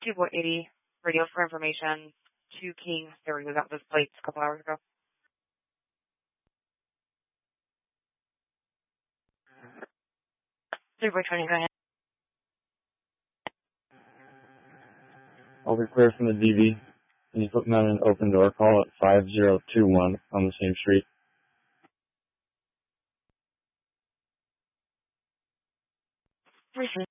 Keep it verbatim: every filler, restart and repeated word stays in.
two boy eighty, radio for information, two King. There we got those plates a couple hours ago. three boy twenty, go ahead. I'll be clear from the D V. Can you put me on an open door call at five zero two one on the same street? Receive.